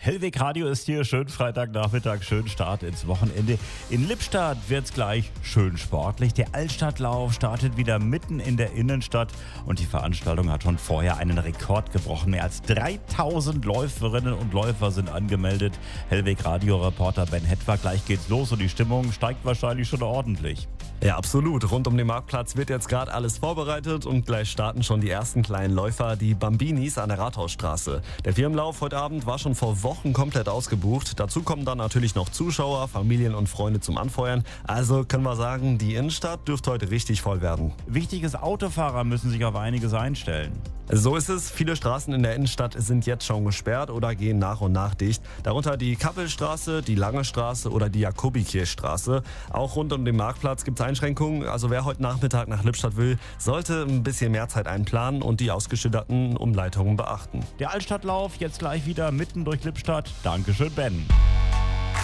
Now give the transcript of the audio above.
Hellweg Radio ist hier. Schönen Freitagnachmittag, schönen Start ins Wochenende. In Lippstadt wird's gleich schön sportlich. Der Altstadtlauf startet wieder mitten in der Innenstadt und die Veranstaltung hat schon vorher einen Rekord gebrochen. Mehr als 3000 Läuferinnen und Läufer sind angemeldet. Hellweg Radio-Reporter Ben Hetwer, gleich geht's los und die Stimmung steigt wahrscheinlich schon ordentlich. Ja, absolut. Rund um den Marktplatz wird jetzt gerade alles vorbereitet und gleich starten schon die ersten kleinen Läufer, die Bambinis an der Rathausstraße. Der Firmenlauf heute Abend war schon vor Wochen komplett ausgebucht. Dazu kommen dann natürlich noch Zuschauer, Familien und Freunde zum Anfeuern. Also können wir sagen, die Innenstadt dürfte heute richtig voll werden. Wichtig ist, Autofahrer müssen sich auf einiges einstellen. So ist es. Viele Straßen in der Innenstadt sind jetzt schon gesperrt oder gehen nach und nach dicht. Darunter die Kappelstraße, die Lange Straße oder die Jakobikirchstraße. Auch rund um den Marktplatz gibt es Einschränkungen. Also wer heute Nachmittag nach Lippstadt will, sollte ein bisschen mehr Zeit einplanen und die ausgeschilderten Umleitungen beachten. Der Altstadtlauf jetzt gleich wieder mitten durch Lippstadt. Dankeschön, Ben.